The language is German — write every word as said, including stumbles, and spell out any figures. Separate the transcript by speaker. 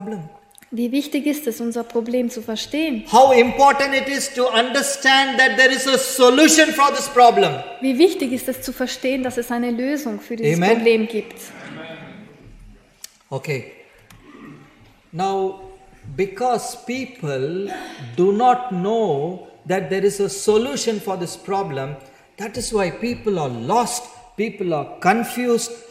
Speaker 1: problem.
Speaker 2: Wie wichtig ist es, unser Problem zu verstehen?
Speaker 1: How important it is to understand that there is a solution for this problem.
Speaker 2: Wie wichtig ist es zu verstehen, dass es eine Lösung für dieses
Speaker 1: Amen.
Speaker 2: Problem gibt?
Speaker 1: Okay. Now, because people do not know that there is a solution for this problem, that is why people are lost, people are confused,